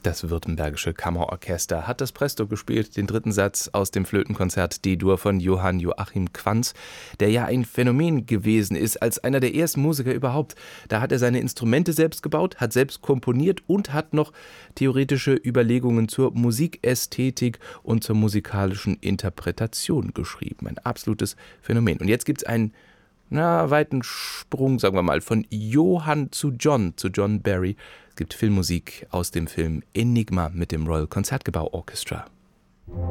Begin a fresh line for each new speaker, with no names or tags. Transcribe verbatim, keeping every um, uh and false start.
Das Württembergische Kammerorchester hat das Presto gespielt, den dritten Satz aus dem Flötenkonzert D-Dur von Johann Joachim Quanz, der ja ein Phänomen gewesen ist, als einer der ersten Musiker überhaupt. Da hat er seine Instrumente selbst gebaut, hat selbst komponiert und hat noch theoretische Überlegungen zur Musikästhetik und zur musikalischen Interpretation geschrieben. Ein absolutes Phänomen. Und jetzt gibt es einen na, weiten Sprung, sagen wir mal, von Johann zu John, zu John Barry. Es gibt Filmmusik aus dem Film Enigma mit dem Royal Concertgebouw Orchestra.